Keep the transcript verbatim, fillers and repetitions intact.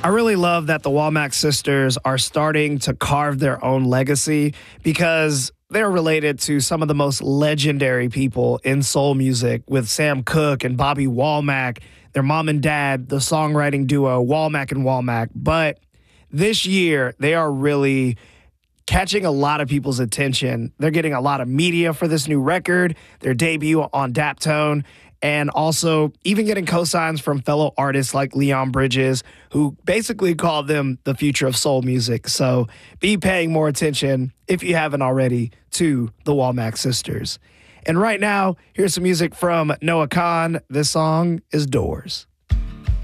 I really love that the Walmack sisters are starting to carve their own legacy because they're related to some of the most legendary people in soul music with Sam Cooke and Bobby Womack, their mom and dad, the songwriting duo Womack and Womack. But this year, they are really catching a lot of people's attention. They're getting a lot of media for this new record, their debut on Daptone, and also even getting cosigns from fellow artists like Leon Bridges, who basically called them the future of soul music. So be paying more attention, if you haven't already, to the Womack sisters. And right now, here's some music from Noah Kahan. This song is Doors.